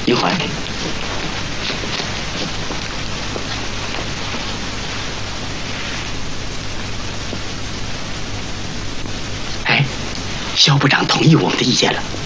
一会儿。哎，肖部长同意我们的意见了。